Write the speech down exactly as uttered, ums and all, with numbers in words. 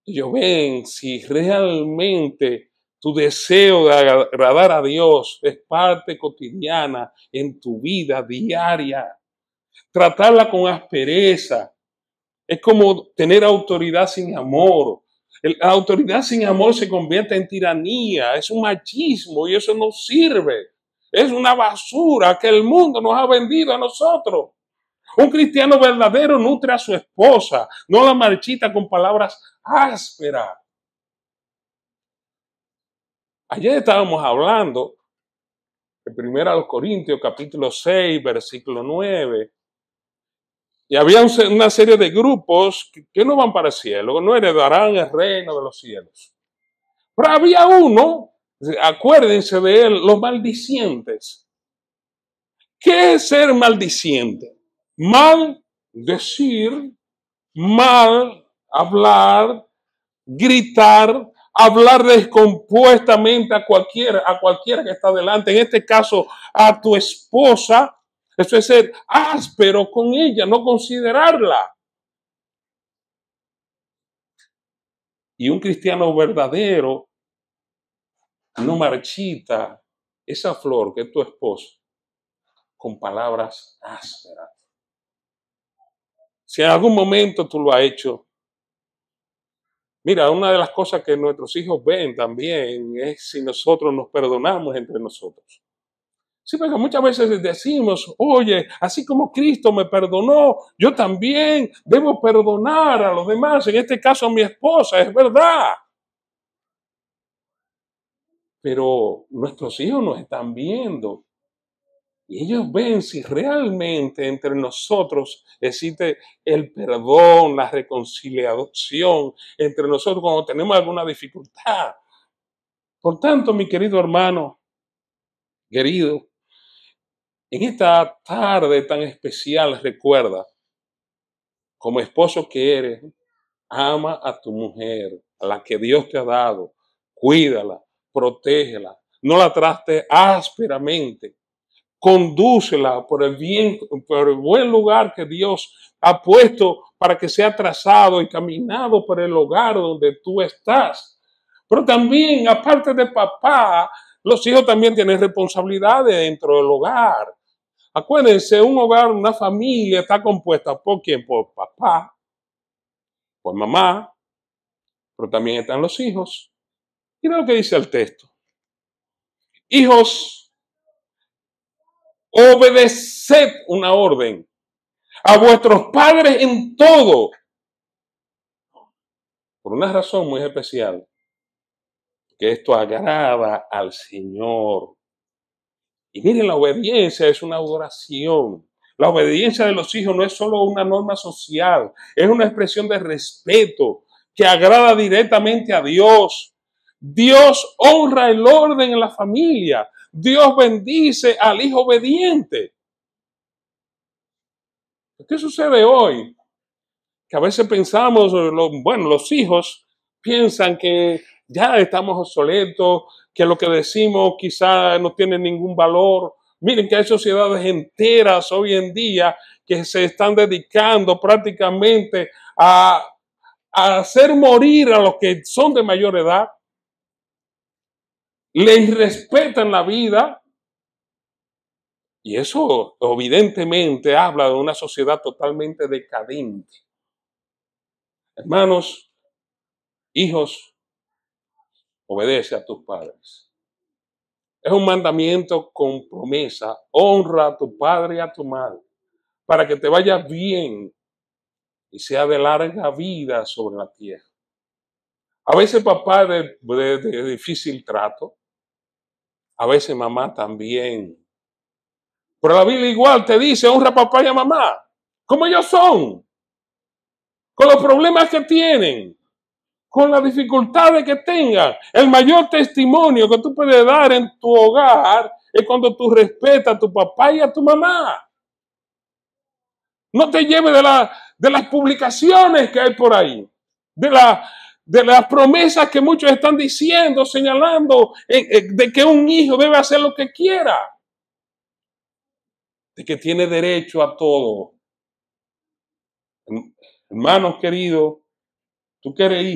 Ellos ven si realmente tu deseo de agradar a Dios es parte cotidiana en tu vida diaria. Tratarla con aspereza es como tener autoridad sin amor. La autoridad sin amor se convierte en tiranía, es un machismo y eso no sirve. Es una basura que el mundo nos ha vendido a nosotros. Un cristiano verdadero nutre a su esposa, no la marchita con palabras ásperas. Ayer estábamos hablando de primero a los Corintios, capítulo seis, versículo nueve. Y había un, una serie de grupos que, que no van para el cielo, no heredarán el reino de los cielos. Pero había uno, acuérdense de él, los maldicientes. ¿Qué es ser maldiciente? Mal decir, mal hablar, gritar, hablar descompuestamente a cualquiera, a cualquiera que está delante. En este caso, a tu esposa. Eso es ser áspero con ella, no considerarla. Y un cristiano verdadero no marchita esa flor que es tu esposo con palabras ásperas. Si en algún momento tú lo has hecho, mira, una de las cosas que nuestros hijos ven también es si nosotros nos perdonamos entre nosotros. Sí, porque muchas veces decimos, oye, así como Cristo me perdonó, yo también debo perdonar a los demás, en este caso a mi esposa, es verdad. Pero nuestros hijos nos están viendo y ellos ven si realmente entre nosotros existe el perdón, la reconciliación entre nosotros cuando tenemos alguna dificultad. Por tanto, mi querido hermano, querido, en esta tarde tan especial, recuerda, como esposo que eres, ama a tu mujer, a la que Dios te ha dado, cuídala, protégela, no la trates ásperamente, condúcela por el bien, por el buen lugar que Dios ha puesto para que sea trazado y caminado por el hogar donde tú estás. Pero también, aparte de papá, los hijos también tienen responsabilidades dentro del hogar. Acuérdense, un hogar, una familia está compuesta por quién, por papá, por mamá, pero también están los hijos. Mira lo que dice el texto. Hijos, obedeced una orden a vuestros padres en todo, por una razón muy especial, que esto agrada al Señor. Y miren, la obediencia es una adoración. La obediencia de los hijos no es solo una norma social, es una expresión de respeto que agrada directamente a Dios. Dios honra el orden en la familia. Dios bendice al hijo obediente. ¿Qué sucede hoy? Que a veces pensamos, bueno, los hijos piensan que ya estamos obsoletos, que lo que decimos quizá no tiene ningún valor. Miren que hay sociedades enteras hoy en día que se están dedicando prácticamente a, a hacer morir a los que son de mayor edad. Les respetan la vida. Y eso evidentemente habla de una sociedad totalmente decadente. Hermanos, hijos, obedece a tus padres. Es un mandamiento con promesa. Honra a tu padre y a tu madre para que te vaya bien y sea de larga vida sobre la tierra. A veces papá de, de, de difícil trato, a veces mamá también. Pero la Biblia igual te dice, honra a papá y a mamá, como ellos son, con los problemas que tienen, con las dificultades que tengan. El mayor testimonio que tú puedes dar en tu hogar es cuando tú respetas a tu papá y a tu mamá. No te lleves de, la, de las publicaciones que hay por ahí, de, la, de las promesas que muchos están diciendo, señalando eh, eh, de que un hijo debe hacer lo que quiera, de que tiene derecho a todo. Hermanos queridos, tú que eres hijo,